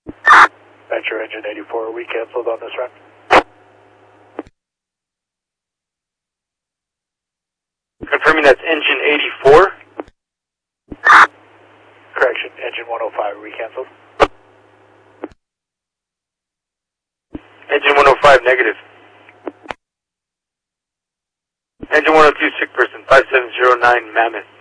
Venture engine 84, we canceled on this run. Confirming that's engine 84. Correction, engine 105, we canceled. Engine 105 negative. Engine 102 sick person 5709 Mammoth.